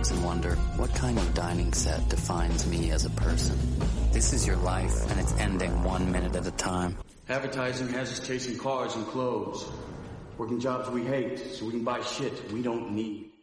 sometimes and wonder, what kind of dining set defines me as a person? This is your life, and it's ending 1 minute at a time. Advertising has us chasing cars and clothes, working jobs we hate so we can buy shit we don't need.